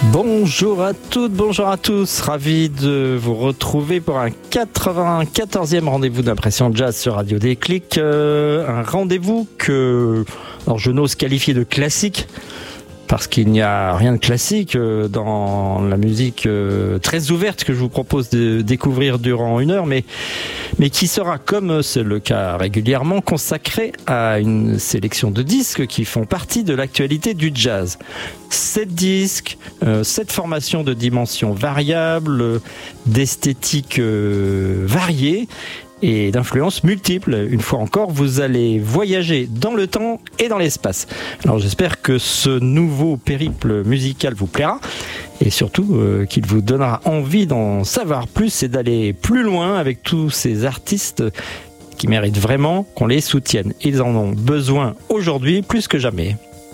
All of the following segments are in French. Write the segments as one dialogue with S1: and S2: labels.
S1: Bonjour à toutes, bonjour à tous, ravi de vous retrouver pour un 94e rendez-vous d'Impression Jazz sur Radio Déclic. Un rendez-vous que je n'ose qualifier de classique, parce qu'il n'y a rien de classique dans la musique très ouverte que je vous propose de découvrir durant une heure, mais qui sera, comme c'est le cas régulièrement, consacré à une sélection de disques qui font partie de l'actualité du jazz. 7 disques, 7 formations de dimensions variables, d'esthétiques variées et d'influences multiples. Une fois encore, vous allez voyager dans le temps et dans l'espace. Alors j'espère que ce nouveau périple musical vous plaira et surtout qu'il vous donnera envie d'en savoir plus et d'aller plus loin avec tous ces artistes qui méritent vraiment qu'on les soutienne. Ils en ont besoin aujourd'hui plus que jamais.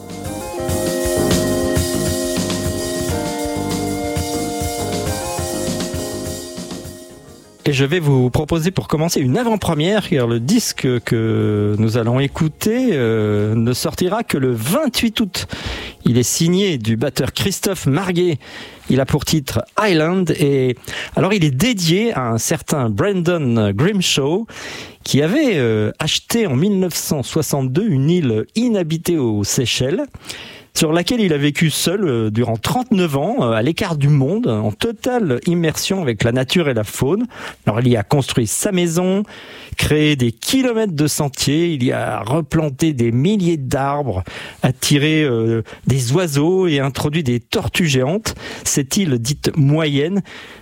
S1: Et je vais vous proposer pour commencer une avant-première, car le disque que nous allons écouter ne sortira que le 28 août. Il est signé du batteur Christophe Marguet. Il a pour titre Island et alors il est dédié à un certain Brendan Grimshaw qui avait acheté en 1962 une île inhabitée aux Seychelles, sur laquelle il a vécu seul durant 39 ans, à l'écart du monde, en totale immersion avec la nature et la faune. Alors il y a construit sa maison, créé des kilomètres de sentiers, il y a replanté des milliers d'arbres, attiré des oiseaux et introduit des tortues géantes. Cette île dite moyenne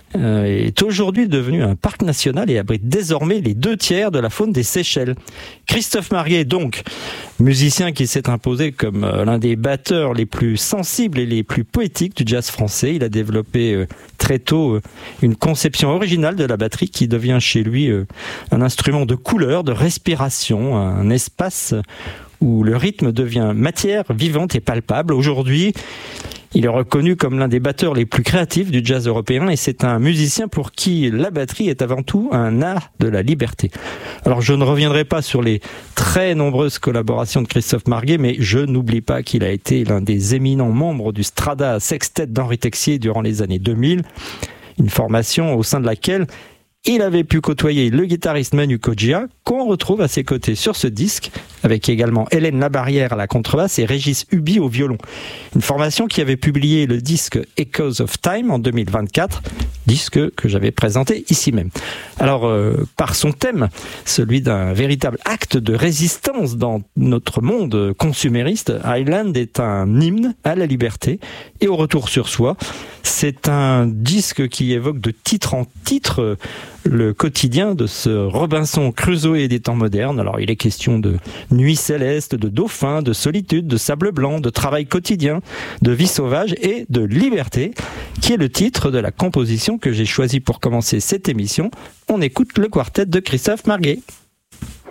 S1: est aujourd'hui devenue un parc national et abrite désormais les 2/3 de la faune des Seychelles. Christophe Marguet, donc, musicien qui s'est imposé comme l'un des batteurs les plus sensibles et les plus poétiques du jazz français. Il a développé très tôt une conception originale de la batterie qui devient chez lui un instrument de couleur, de respiration, un espace où le rythme devient matière vivante et palpable. Aujourd'hui, il est reconnu comme l'un des batteurs les plus créatifs du jazz européen et c'est un musicien pour qui la batterie est avant tout un art de la liberté. Alors je ne reviendrai pas sur les très nombreuses collaborations de Christophe Marguet, mais je n'oublie pas qu'il a été l'un des éminents membres du Strada Sextet d'Henri Texier durant les années 2000, une formation au sein de laquelle il avait pu côtoyer le guitariste Manu Kodjia, qu'on retrouve à ses côtés sur ce disque, avec également Hélène Labarrière à la contrebasse et Régis Huby au violon. Une formation qui avait publié le disque Echoes of Time en 2024, disque que j'avais présenté ici même. Alors, par son thème, celui d'un véritable acte de résistance dans notre monde consumériste, Island est un hymne à la liberté et au retour sur soi. C'est un disque qui évoque de titre en titre le quotidien de ce Robinson Crusoe des temps modernes. Alors il est question de nuit céleste, de dauphins, de solitude, de sable blanc, de travail quotidien, de vie sauvage et de liberté, qui est le titre de la composition que j'ai choisi pour commencer cette émission. On écoute le quartet de Christophe Marguet.